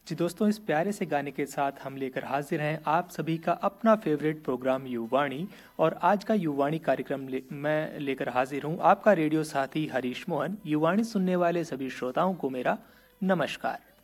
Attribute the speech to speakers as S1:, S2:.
S1: जी दोस्तों, इस प्यारे से गाने के साथ हम लेकर हाजिर हैं आप सभी का अपना फेवरेट प्रोग्राम युवाणी। और आज का युवाणी कार्यक्रम मैं लेकर हाजिर हूं आपका रेडियो साथी हरीश मोहन। युवाणी सुनने वाले सभी श्रोताओं को मेरा नमस्कार।